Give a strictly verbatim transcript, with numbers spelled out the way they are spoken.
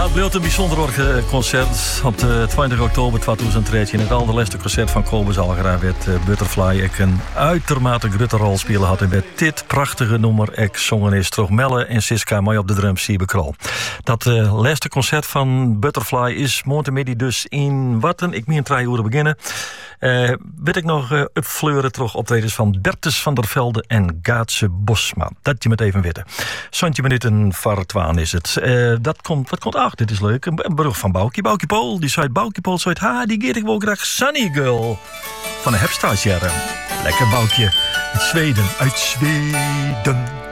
het bleef een bijzonder concert op de twintig oktober tweeduizend dertien. In het allerlaatste concert van Kobus Algera werd uh, Butterfly ik een uitermate grote rol spelen had. En met dit prachtige nummer ik zongen is terug Melle en Siska mij op de drums Siebe Krol. Dat uh, laatste concert van Butterfly is morgenmiddag dus in Watten. Ik meen drie uur beginnen. Uh, weet ik nog uh, upfleuren terug optredens van Bertus van der Velde en Gaatse Bosma. Dat je met even weten. Zantje minuten voor twaalf is het. Uh, dat komt, wat komt ach, dit is leuk. Een bericht van Boukje. Boukje Pool, die zei Boukje Pool, zei ha, die geet ik wel graag Sunny Girl van de Hepstadsjaren. Lekker Boukje. Uit Zweden, uit Zweden.